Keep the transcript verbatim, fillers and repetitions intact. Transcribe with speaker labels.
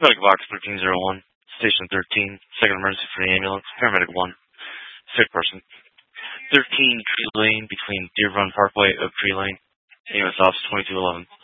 Speaker 1: Medical box thirteen oh one, station thirteen, second emergency for the ambulance, paramedic one, sick person. thirteen Tree Lane between Deer Run Parkway, Oak Tree Lane, A M S Office twenty-two eleven.